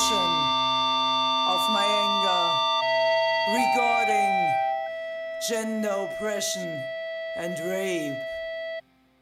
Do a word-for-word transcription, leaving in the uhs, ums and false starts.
expression of my anger regarding gender oppression and rape.